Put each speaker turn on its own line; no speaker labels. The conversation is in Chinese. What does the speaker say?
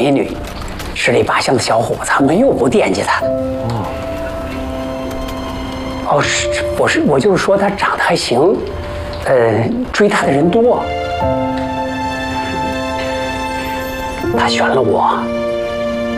美女，十里八乡的小伙子，没有不惦记她的。我就是说她长得还行，追她的人多，她选了我。